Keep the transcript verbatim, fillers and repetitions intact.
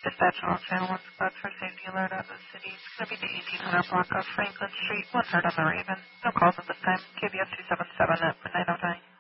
Dispatch all channel one spots for safety alert out of the city. It's going to be the eighteen hundred block of Franklin Street, one third on the Raven. No calls at this time. K B S two seven seven at nine oh nine.